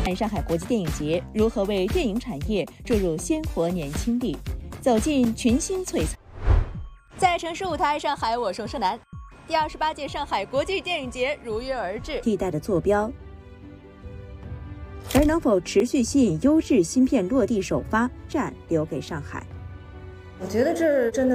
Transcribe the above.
上海国际电影节如何为电影产业注入鲜活年轻力，走进群星璀璨。在城市舞台，上海我胜胜男。第28届上海国际电影节如约而至，替代的坐标，而能否持续吸引优质新片落地首发，站留给上海？ 我觉得这真的